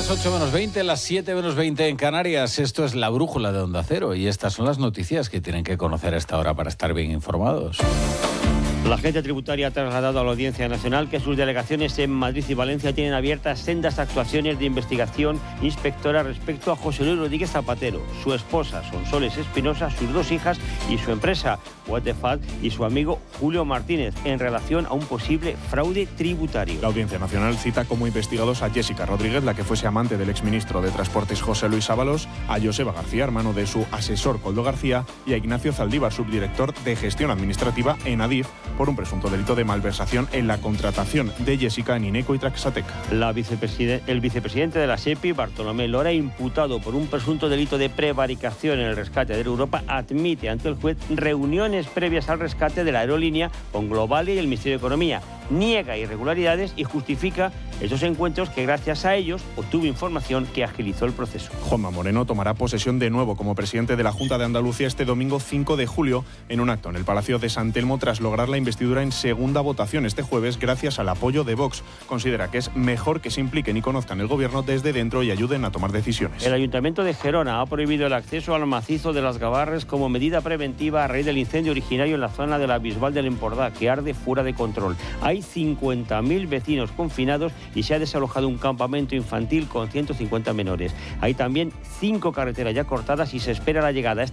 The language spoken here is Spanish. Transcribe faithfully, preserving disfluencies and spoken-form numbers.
las ocho menos veinte, las siete menos veinte en Canarias. Esto es La Brújula de Onda Cero y estas son las noticias que tienen que conocer a esta hora para estar bien informados. La Agencia Tributaria ha trasladado a la Audiencia Nacional que sus delegaciones en Madrid y Valencia tienen abiertas sendas actuaciones de investigación inspectora respecto a José Luis Rodríguez Zapatero, su esposa Sonsoles Espinosa, sus dos hijas y su empresa Waterfall y su amigo Julio Martínez en relación a un posible fraude tributario. La Audiencia Nacional cita como investigados a Jessica Rodríguez, la que fuese amante del exministro de Transportes José Luis Ábalos, a Joseba García, hermano de su asesor Koldo García, y a Ignacio Zaldívar, subdirector de Gestión Administrativa en Adif, por un presunto delito de malversación en la contratación de Jessica en Ineco y Traxateca. La vicepreside- el vicepresidente de la SEPI, Bartolomé Lora, imputado por un presunto delito de prevaricación en el rescate de Europa, admite ante el juez reuniones previas al rescate de la aerolínea con Globalia y el Ministerio de Economía. Niega irregularidades y justifica esos encuentros que gracias a ellos obtuvo información que agilizó el proceso. Juanma Moreno tomará posesión de nuevo como presidente de la Junta de Andalucía este domingo cinco de julio en un acto en el Palacio de San Telmo tras lograr la investidura en segunda votación este jueves gracias al apoyo de Vox. Considera que es mejor que se impliquen y conozcan el gobierno desde dentro y ayuden a tomar decisiones. El Ayuntamiento de Gerona ha prohibido el acceso al macizo de las Gavarres como medida preventiva a raíz del incendio originario en la zona de la Bisbal del Empordà, que arde fuera de control. Hay cincuenta mil vecinos confinados y se ha desalojado un campamento infantil con ciento cincuenta menores. Hay también cinco carreteras ya cortadas y se espera la llegada